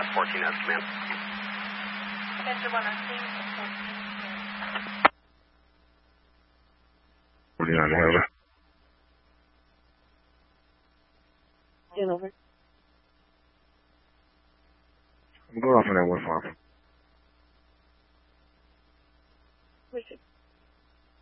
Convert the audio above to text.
14 has command. Center 1, I'm seeing 49, over. 14. Over. I'm going off on that 1 farm.